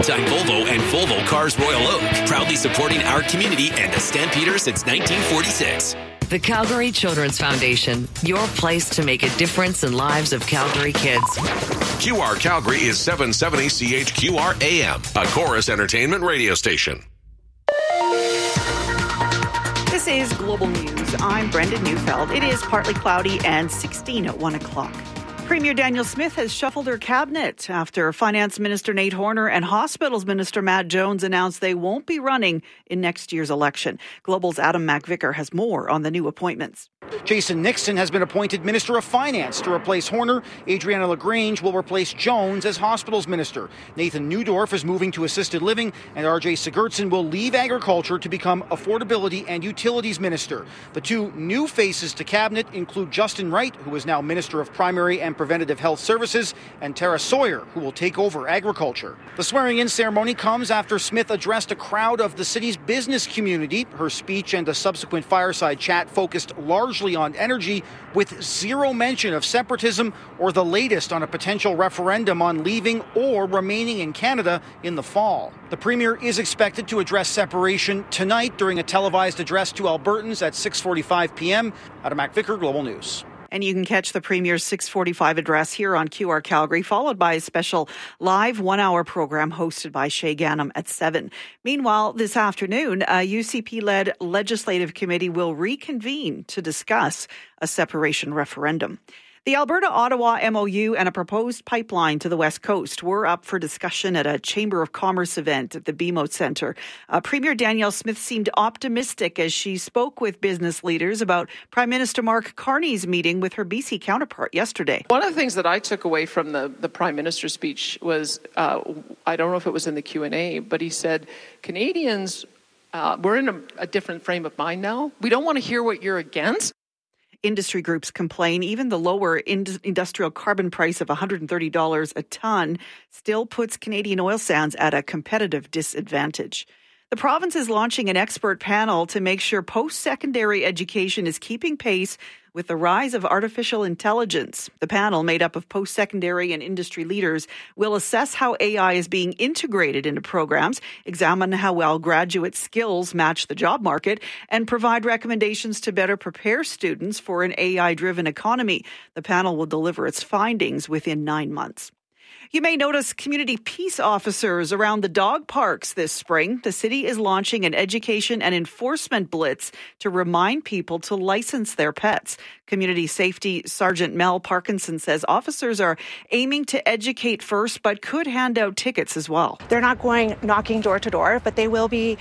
Valentine Volvo and Volvo Cars Royal Oak, proudly supporting our community and the Stampeders since 1946. The Calgary Children's Foundation, your place to make a difference in lives of Calgary kids. QR Calgary is 770 CHQR AM, a Chorus Entertainment radio station. This is Global News. I'm Brenda Neufeld. It is partly cloudy and 16 at 1 o'clock. Premier Danielle Smith has shuffled her cabinet after Finance Minister Nate Horner and Hospitals Minister Matt Jones announced they won't be running in next year's election. Global's Adam MacVicar has more on the new appointments. Jason Nixon has been appointed Minister of Finance to replace Horner. Adriana LaGrange will replace Jones as Hospitals Minister. Nathan Neudorf is moving to Assisted Living, and RJ Sigurdsson will leave Agriculture to become Affordability and Utilities Minister. The two new faces to Cabinet include Justin Wright, who is now Minister of Primary and Preventative Health Services, and Tara Sawyer, who will take over Agriculture. The swearing-in ceremony comes after Smith addressed a crowd of the city's business community. Her speech and a subsequent fireside chat focused largely on energy, with zero mention of separatism or the latest on a potential referendum on leaving or remaining in Canada in the fall. The Premier is expected to address separation tonight during a televised address to Albertans at 6:45 p.m. Adam MacVicar, Global News. And you can catch the Premier's 6:45 address here on QR Calgary, followed by a special live 1-hour program hosted by Shay Ganem at 7. Meanwhile, this afternoon, a UCP-led legislative committee will reconvene to discuss a separation referendum. The Alberta-Ottawa MOU and a proposed pipeline to the West Coast were up for discussion at a Chamber of Commerce event at the BMO Centre. Premier Danielle Smith seemed optimistic as she spoke with business leaders about Prime Minister Mark Carney's meeting with her BC counterpart yesterday. One of the things that I took away from the Prime Minister's speech was, I don't know if it was in the Q&A, but he said, Canadians, we're in a different frame of mind now. We don't want to hear what you're against. Industry groups complain even the lower industrial carbon price of $130 a tonne still puts Canadian oil sands at a competitive disadvantage. The province is launching an expert panel to make sure post-secondary education is keeping pace with the rise of artificial intelligence. The panel, made up of post-secondary and industry leaders, will assess how AI is being integrated into programs, examine how well graduate skills match the job market, and provide recommendations to better prepare students for an AI-driven economy. The panel will deliver its findings within 9 months. You may notice community peace officers around the dog parks this spring. The city is launching an education and enforcement blitz to remind people to license their pets. Community Safety Sergeant Mel Parkinson says officers are aiming to educate first, but could hand out tickets as well. They're not going knocking door to door, but they will be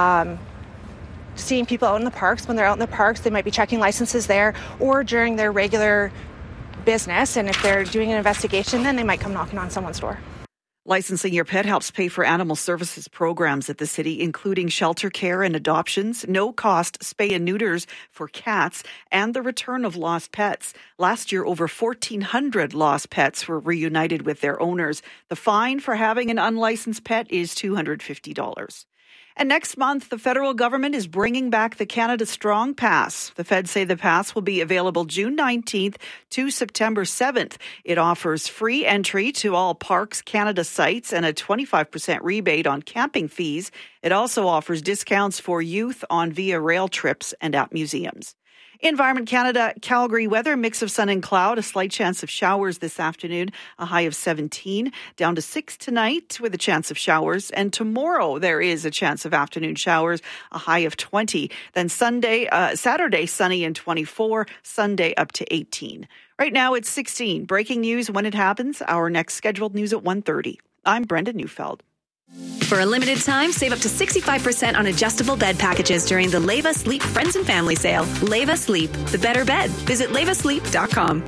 seeing people out in the parks. When they're out in the parks, they might be checking licenses there or during their regular business, and if they're doing an investigation, then they might come knocking on someone's door. Licensing your pet helps pay for animal services programs at the city, including shelter care and adoptions, no-cost spay and neuters for cats, and the return of lost pets. Last year, over 1,400 lost pets were reunited with their owners. The fine for having an unlicensed pet is $250. And next month, the federal government is bringing back the Canada Strong Pass. The feds say the pass will be available June 19th to September 7th. It offers free entry to all Parks Canada sites and a 25% rebate on camping fees. It also offers discounts for youth on Via Rail trips and at museums. Environment Canada, Calgary weather, mix of sun and cloud, a slight chance of showers this afternoon, a high of 17, down to 6 tonight with a chance of showers. And tomorrow there is a chance of afternoon showers, a high of 20. Then Saturday, sunny and 24, Sunday up to 18. Right now it's 16. Breaking news when it happens. Our next scheduled news at 1:30. I'm Brenda Neufeld. For a limited time, save up to 65% on adjustable bed packages during the Leva Sleep Friends and Family Sale. Leva Sleep, the better bed. Visit levasleep.com.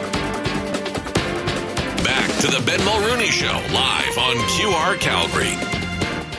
Back to the Ben Mulrooney Show, live on QR Calgary.